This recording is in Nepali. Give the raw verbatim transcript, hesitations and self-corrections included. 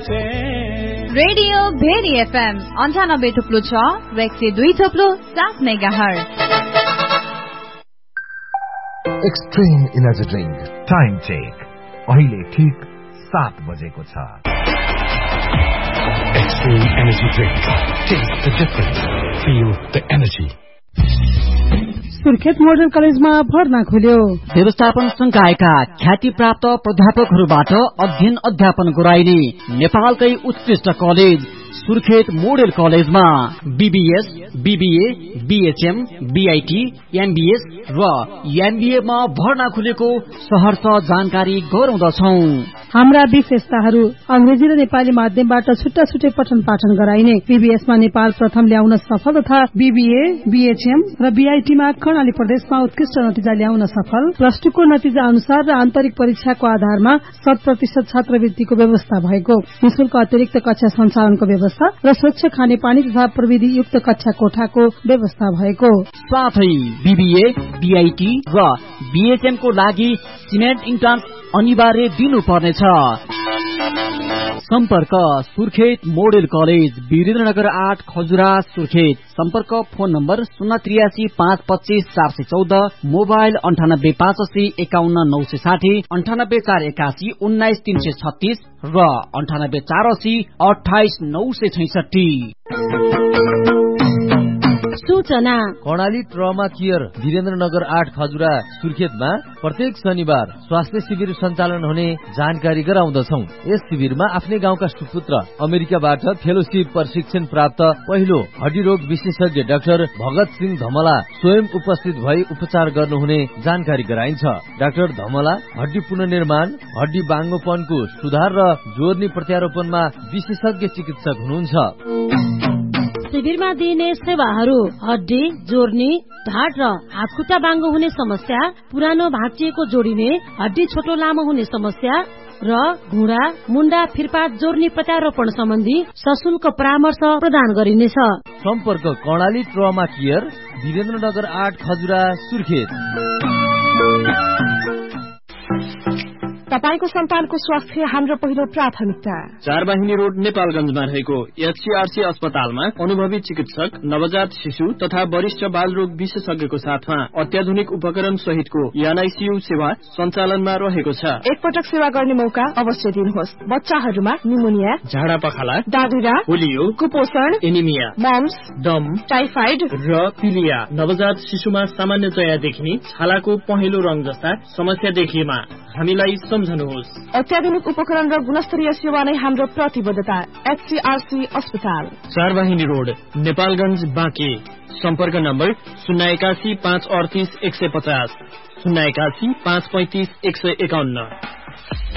रेडियो भेरी एफएम अन्ठानब्बे थुप्लो छ र एक सय दुई थुप्लो सात mega hertz. Extreme energy drink time check अहिले ठीक सात बजेको छ। Extreme energy drink. Taste the difference. Feel the energy. Surkhet modern कलेजमा भर्ना खुल्यो। व्यवस्थापन संकायका ख्याति प्राप्त प्राध्यापकहरूबाट अध्ययन अध्यापन गराइने नेपालकै उत्कृष्ट कलेज सुर्खेत मोडल कलेजमा BBS, BBA, BHM, BIT, MBS र एमबीए मा भर्ना खुलेको सहर्ष जानकारी गराउँदछौं। हाम्रा विशेषताहरू अंग्रेजी र नेपाली माध्यमबाट छुट्टा छुट्टै पठन पाठन गराइने, बीबीएस मा नेपाल प्रथम ल्याउन सफल तथा बीबीए, बीएचएम र बीआईटी मा कर्णाली प्रदेशमा उत्कृष्ट नतिजा ल्याउन सफल, प्लस टू को नतिजा अनुसार र आन्तरिक परीक्षाको आधारमा शत प्रतिशत छात्रवृत्तिको व्यवस्था भएको, निशुल्क अतिरिक्त कक्षा सञ्चालनको व्यवस्था र स्वच्छ खानेपानी तथा प्रविधि युक्त कक्षा कोठाको व्यवस्था भएको साथै बीबीए, बीआईटी र बीएचएम को लागि सिनेट इन्ट्रान्स अनिवार्य दिनुपर्नेछ। सम्पर्क सुर्खेत मोडेल कलेज वीरेन्द्रनगर आठ खजुरा सुर्खेत। सम्पर्क फोन नम्बर शून्य त्रियासी पाँच पच्चीस चार सय चौध, मोबाइल अन्ठानब्बे पाँच अस्सी एकाउन्न नौ सय साठी, अन्ठानब्बे चार एकासी उन्नाइस तीन सय छत्तीस र अन्ठानब्बे चार अस्सी अठाइस नौ सय छैसठी। सूचना कर्णाली ट्रमा केयर वीरेन्द्रनगर आठ खजुरा सुर्खेतमा प्रत्येक शनिबार स्वास्थ्य शिविर सञ्चालन हुने जानकारी गराउँदछौ। यस शिविरमा आफ्नै गाउँका सुपुत्र अमेरिकाबाट फेलोशिप प्रशिक्षण प्राप्त पहिलो हड्डी रोग विशेषज्ञ डाक्टर भगत सिंह धमला स्वयं उपस्थित भई उपचार गर्नुहुने जानकारी गराइन्छ। डाक्टर धमला हड्डी पुनर्निर्माण, हड्डी बाङ्गोपनको सुधार र जोर्नी प्रत्यारोपणमा विशेषज्ञ चिकित्सक हुनुहुन्छ। शिविरमा दिइने सेवाहरू हड्डी जोर्नी, ढाड र हातखुट्टा बाङ्गो हुने समस्या, पुरानो भाँचिएको जोडिने, हड्डी छोटो लामो हुने समस्या र घुँडा, मुण्डा, फिरपात जोर्नी प्रत्यारोपण सम्बन्धी सशुल्क परामर्श प्रदान गरिनेछ। सम्पर्क कर्णाली ट्रमा केयर वीरेन्द्रनगर आठ खजुरा सुर्खेत। तपाईको सन्तानको स्वास्थ्य हाम्रो पहिलो प्राथमिकता। चारबाहिनी रोड नेपालगञ्जमा रहेको एचसीआरसी अस्पतालमा अनुभवी चिकित्सक, नवजात शिशु तथा वरिष्ठ बालरोग विशेषज्ञको साथमा अत्याधुनिक उपकरण सहितको एनआईसीयू सेवा सञ्चालनमा रहेको छ। एकपटक सेवा गर्ने मौका अवश्य दिनुहोस्। बच्चाहरूमा निमोनिया, झाडा पखाला, दादुरा, पोलियो, कुपोषण, एनिमिया, मम्स, दम, टाइफाइड र पिलिया। नवजात शिशुमा सामान्यतया देखिने छालाको पहेँलो रंग जस्ता समस्या देखिएमा हामीलाई सम्झनुहोस्। अत्याधुनिक उपकरण र गुणस्तरीय सेवा नै हाम्रो प्रतिबद्धता। एचसीआरसी अस्पताल, चारबाहिनी रोड नेपालगञ्ज बाँके। सम्पर्क नम्बर शून्य एकासी पाँच अडतिस एक सय पचास, शून्य एकासी पाँच पैंतिस एक सय एकाउन्न।